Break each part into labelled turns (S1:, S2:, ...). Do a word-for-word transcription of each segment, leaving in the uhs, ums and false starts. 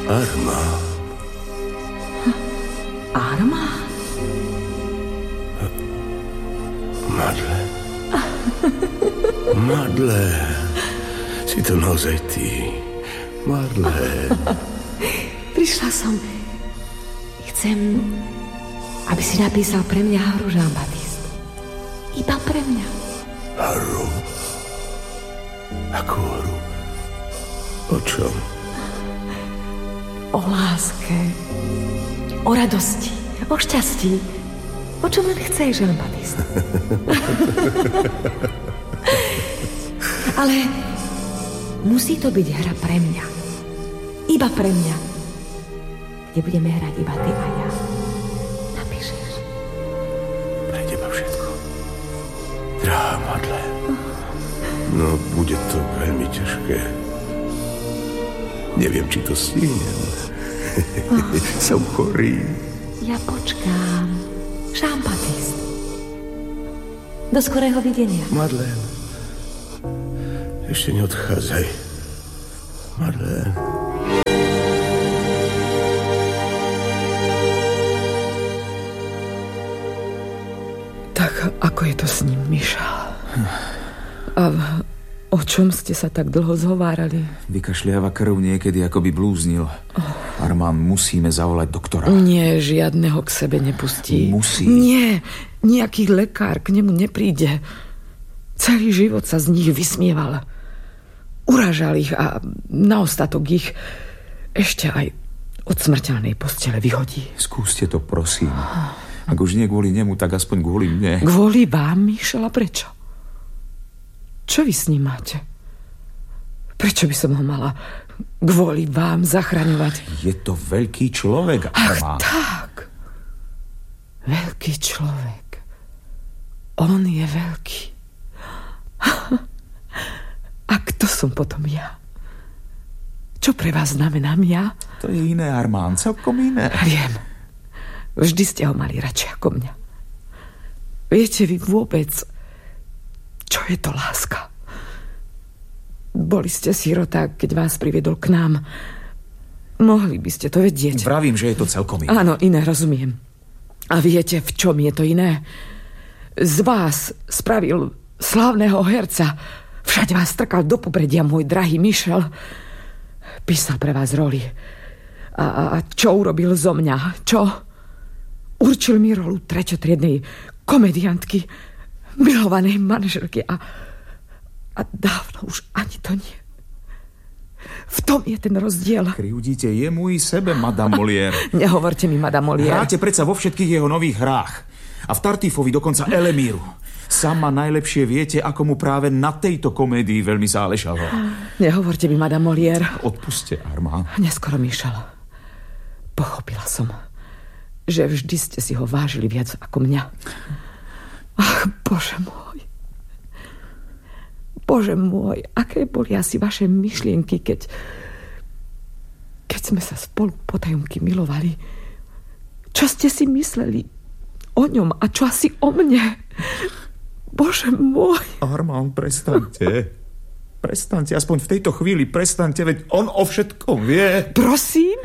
S1: Armand.
S2: Armand?
S1: Madeleine. Madeleine. Si to naozaj ty. Madeleine.
S2: Prišla som. Chcem, aby si napísal pre mňa hru, Jean-Baptiste. Iba pre mňa.
S1: Hru? Akú hru? O čom?
S2: O láske. O radosti. O šťastí. O čom len chceš, Jean-Baptiste. Ale musí to byť hra pre mňa. Iba pre mňa. Kde budeme hrať iba ty a ja. Napíšeš.
S1: Pre teba všetko. Drahá Madeleine. No, bude to veľmi ťažké. Neviem, či to stihnem. Som chorý.
S2: Ja počkám. Jean-Baptiste. Do skorého videnia.
S1: Madeleine. Ešte neodchádzaj. Madeleine.
S3: Tak ako je to s ním, Michel? A o čom ste sa tak dlho zhovárali?
S4: Vykašliava krv niekedy, ako by blúznil. Oh. Armand, musíme zavolať doktora.
S3: Nie, žiadneho k sebe nepustí.
S4: Musí.
S3: Nie, nejaký lekár k nemu nepríde. Celý život sa z nich vysmieval. Uražal ich a na ostatok ich ešte aj od smrteľnej postele vyhodí.
S4: Skúste to, prosím. Ak už nie kvôli nemu, tak aspoň kvôli mne.
S3: Kvôli vám, Michel, a prečo? Čo vy s ním máte? Prečo by som ho mala kvôli vám zachraňovať?
S4: Je to veľký človek,
S3: Ach,
S4: Armand.
S3: tak. Veľký človek. On je veľký. A kto som potom ja? Čo pre vás znamenám ja?
S4: To je iné, Armand, celkom iné.
S3: Viem. Vždy ste ho mali radšej ako mňa. Viete vy vôbec, čo je to láska? Boli ste sirota, keď vás priviedol k nám. Mohli by ste to vedieť.
S4: Vravím, že je to celkom iné.
S3: Áno, iné, rozumiem. A viete, v čom je to iné? Z vás spravil slávneho herca. Všade vás strkal do popredia, môj drahý Michel. Písal pre vás roli. A, a, a čo urobil zo mňa? Čo? Určil mi rolu treťotriednej komediantky, milovanej manželky a, a dávno už ani to nie. V tom je ten rozdiel.
S4: Krivdíte jemu i sebe, Madame Molière.
S3: Nehovorte mi, Madame Molière.
S4: Hráte predsa vo všetkých jeho nových hrách. A v Tartífovi dokonca Elemíru. Sama najlepšie viete, ako mu práve na tejto komédii veľmi záležalo.
S3: Nehovorte mi, Madame Molière.
S4: Odpuste, Armand.
S3: Neskoro, Michel. Pochopila som, že vždy ste si ho vážili viac ako mňa. Ach, Bože môj. Bože môj, aké boli asi vaše myšlienky, keď keď sme sa spolu potajomky milovali. Čo ste si mysleli o ňom a čo asi o mne? Bože môj.
S4: Armand, prestaňte. Prestaňte, aspoň v tejto chvíli prestaňte, veď on o všetkom vie.
S3: Prosím?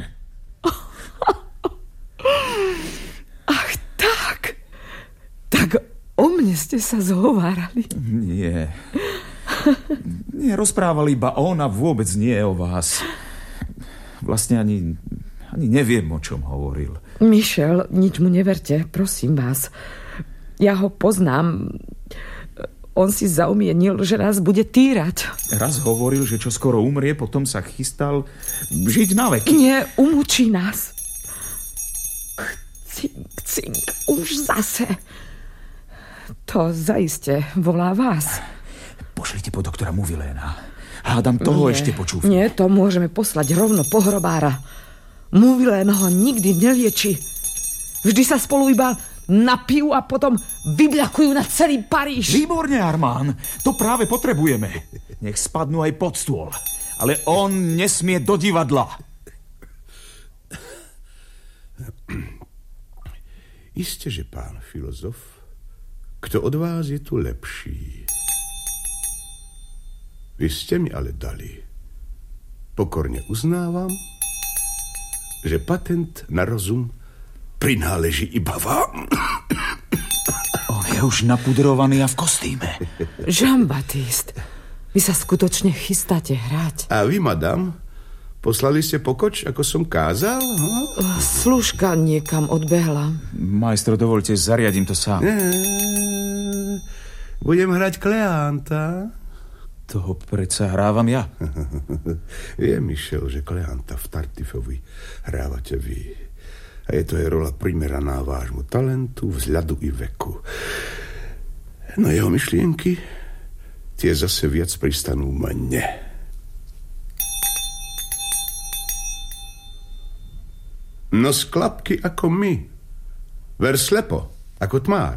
S3: Ach, tak. Tak o mne ste sa zhovárali.
S4: Nie. Nie, rozprával iba on a vôbec nie o vás. Vlastne ani, ani neviem, o čom hovoril.
S3: Michel, nič mu neverte, prosím vás. Ja ho poznám. On si zaumienil, že nás bude týrať.
S4: Raz hovoril, že čo skoro umrie, potom sa chystal žiť na veky.
S3: Nie, umúčí nás. Cink, cink, už zase. To zaiste volá vás.
S4: Pošlite po doktora Muviléna. Hádam, toho
S3: Nie.
S4: ešte počúva.
S3: Nie, to môžeme poslať rovno po hrobára. Muvilén ho nikdy nelieči. Vždy sa spolu iba napijú a potom vybľakujú na celý Paríž.
S4: Výborne, Armand. To práve potrebujeme. Nech spadnú aj pod stôl. Ale on nesmie do divadla.
S1: Isté, že pán filozof, kto od vás je tu lepší? Vy ste mi ale dali. Pokorne uznávam, že patent na rozum prináleží iba vám.
S4: On je už napudrovaný a v kostýme.
S3: Jean-Baptiste, vy sa skutočne chystáte hrať.
S1: A vy, madam, poslali ste pokoč, ako som kázal? Hm?
S3: Služka niekam odbehla.
S4: Majstro, dovolte, zariadím to sám.
S1: Eee, budem hrať Kleanta.
S4: Toho predsa hrávam ja.
S1: Je, Michel, že Kleanta v Tartifovi hrávate vy. A je to je rola primeraná vášmu talentu, vzhľadu i veku. No jeho myšlienky, tie zase viac pristanú mne. No z klapky ako my. Ver slepo, ako tmár.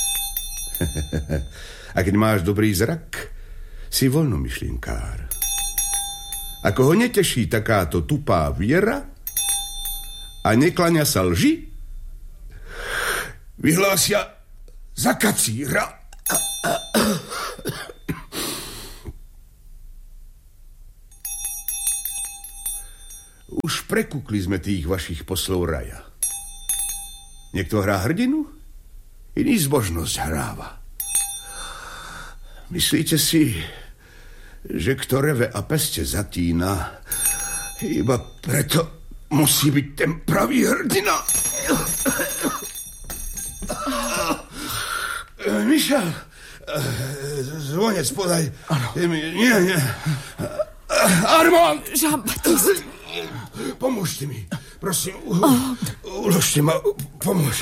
S1: A keď máš dobrý zrak, si voľnomyšlienkár. Ako ho neteší takáto tupá viera a neklania sa lži, vyhlásia za kacíra. Už prekúkli sme tých vašich poslov raja. Niekto hrá hrdinu, iný zbožnosť hráva. Myslíte si, že kto reve a peste zatína, iba preto musí byť ten pravý hrdina? Michel, zvonec podaj. Nie, nie. Armand!
S3: Jean-Baptiste.
S1: Pomôžte mi. Prosím, u, uložte ma. Pomôžte.